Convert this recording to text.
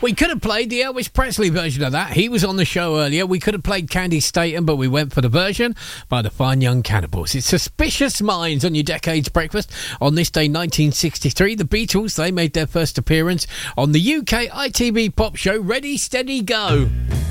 We could have played the Elvis Presley version of that. He was on the show earlier. We could have played Candy Staton, but we went for the version by the Fine Young Cannibals. It's Suspicious Minds on your Decades Breakfast. On this day, 1963, the Beatles, they made their first appearance on the UK ITV pop show Ready, Steady, Go.